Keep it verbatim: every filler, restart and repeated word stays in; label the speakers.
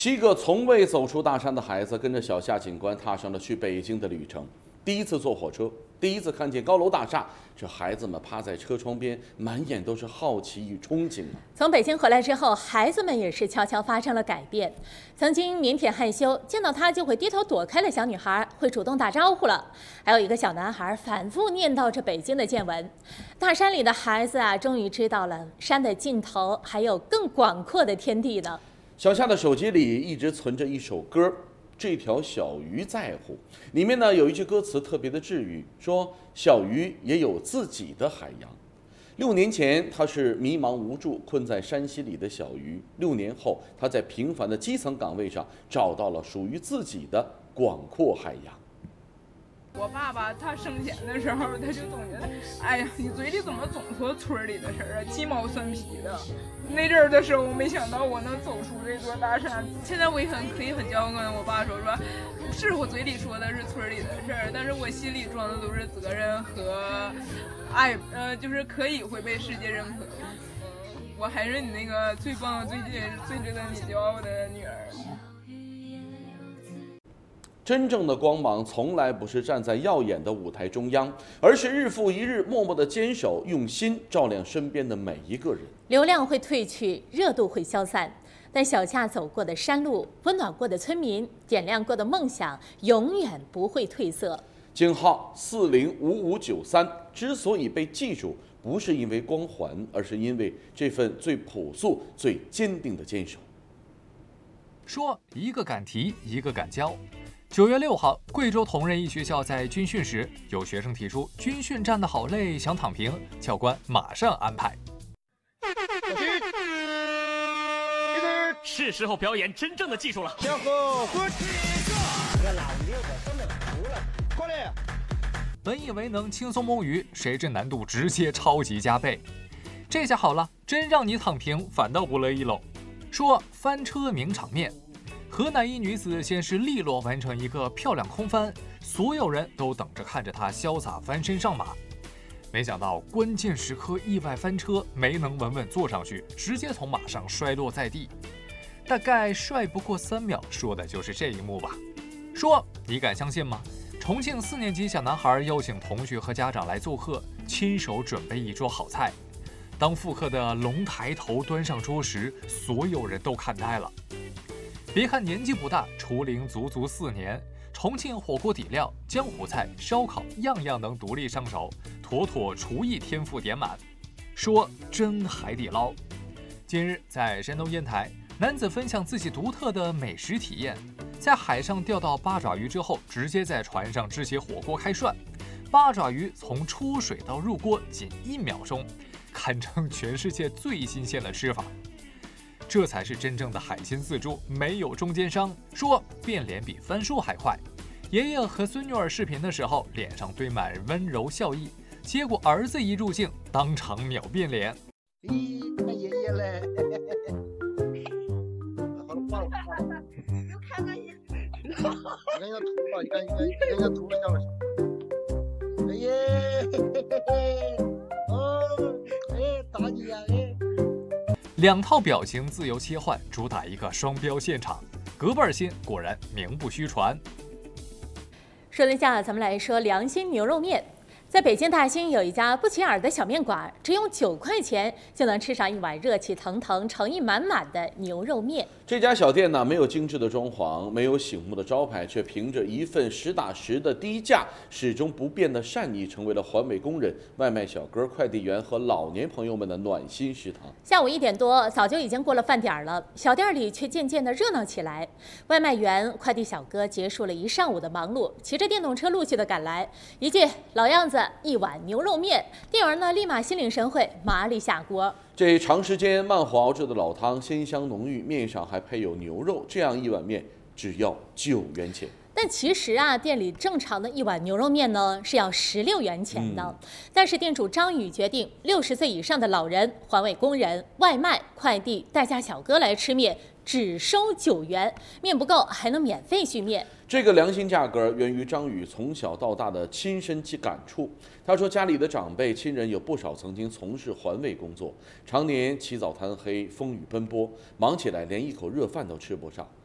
Speaker 1: 七个从未走出大山的孩子，跟着小夏警官踏上了去北京的旅程。第一次坐火车，第一次看见高楼大厦，这孩子们趴在车窗边，满眼都是好奇与憧憬啊！
Speaker 2: 从北京回来之后，孩子们也是悄悄发生了改变。曾经腼腆害羞，见到他就会低头躲开的小女孩，会主动打招呼了。还有一个小男孩，反复念叨着北京的见闻。大山里的孩子啊，终于知道了山的尽头还有更广阔的天地呢。
Speaker 1: 小夏的手机里一直存着一首歌，这条小鱼在乎，里面呢有一句歌词特别的治愈，说小鱼也有自己的海洋。六年前，他是迷茫无助、困在山溪里的小鱼；六年后，他在平凡的基层岗位上找到了属于自己的广阔海洋。
Speaker 3: 我爸爸他生前的时候，他就总觉得，哎呀，你嘴里怎么总说村里的事儿啊，鸡毛蒜皮的。那阵儿的时候，我没想到我能走出这座大山。现在我也很可以很骄傲跟我爸说说，是我嘴里说的是村里的事儿，但是我心里装的都是责任和爱，呃，就是可以会被世界认可。嗯，我还是你那个最棒、最最值得你骄傲的女儿。
Speaker 1: 真正的光芒从来不是站在耀眼的舞台中央，而是日复一日默默的坚守，用心照亮身边的每一个人。
Speaker 2: 流量会褪去，热度会消散，但小夏走过的山路，温暖过的村民，点亮过的梦想，永远不会褪色。
Speaker 1: 井号四零五五九三之所以被记住，不是因为光环，而是因为这份最朴素、最坚定的坚守。
Speaker 4: 说一个敢提，一个敢教。九月六号，贵州铜仁一学校在军训时，有学生提出军训站得好累，想躺平，教官马上安排。
Speaker 5: 是时候表演真正的技术了。
Speaker 6: 小何，滚！这个老六个真的服了，过来！
Speaker 4: 本以为能轻松摸鱼，谁知难度直接超级加倍。这下好了，真让你躺平，反倒不乐意喽。说翻车名场面。河南一女子先是利落完成一个漂亮空翻，所有人都等着看着她潇洒翻身上马。没想到关键时刻意外翻车，没能稳稳坐上去，直接从马上摔落在地。大概帅不过三秒，说的就是这一幕吧。说你敢相信吗？重庆四年级小男孩邀请同学和家长来做客，亲手准备一桌好菜。当复刻的龙抬头端上桌时，所有人都看呆了。别看年纪不大，厨龄足足四年，重庆火锅底料、江湖菜、烧烤样样能独立上手，妥妥厨艺天赋点满。说真海底捞。近日在山东烟台，男子分享自己独特的美食体验，在海上钓到八爪鱼之后，直接在船上支起火锅开涮。八爪鱼从出水到入锅仅一秒钟，堪称全世界最新鲜的吃法。这才是真正的海鲜自助，没有中间商。说变脸比翻书还快。爷爷和孙女儿视频的时候，脸上堆满温柔笑意，结果儿子一入镜，当场秒变脸。
Speaker 6: 咦，看爷爷嘞！好了，挂了，挂了。
Speaker 7: 又看到爷。
Speaker 6: 你看人家涂了，你看，你看，人家涂了笑了。哎耶，嘿嘿嘿，哦，哎，打你呀，哎。
Speaker 4: 两套表情自由切换，主打一个双标现场，隔辈儿新，果然名不虚传。
Speaker 2: 说了一下，咱们来说良心牛肉面。在北京大兴有一家不起眼的小面馆，只用九块钱就能吃上一碗热气腾腾、诚意满满的牛肉面。
Speaker 1: 这家小店呢，没有精致的装潢，没有醒目的招牌，却凭着一份实打实的低价、始终不变的善意，成为了环卫工人、外卖小哥、快递员和老年朋友们的暖心食堂。
Speaker 2: 下午一点多，早就已经过了饭点了，小店里却渐渐的热闹起来。外卖员、快递小哥结束了一上午的忙碌，骑着电动车陆续的赶来，一句老样子，一碗牛肉面，店员呢立马心领神会，麻利下锅。
Speaker 1: 这长时间慢火熬制的老汤鲜香浓郁，面上还配有牛肉，这样一碗面只要九元钱。
Speaker 2: 但其实啊，店里正常的一碗牛肉面呢是要十六元钱的。嗯、但是店主张宇决定，六十岁以上的老人、环卫工人、外卖、快递、代驾小哥来吃面，只收九元，面不够还能免费续面。
Speaker 1: 这个良心价格源于张宇从小到大的亲身及感触。他说，家里的长辈、亲人有不少曾经从事环卫工作，常年起早贪黑、风雨奔波，忙起来连一口热饭都吃不上。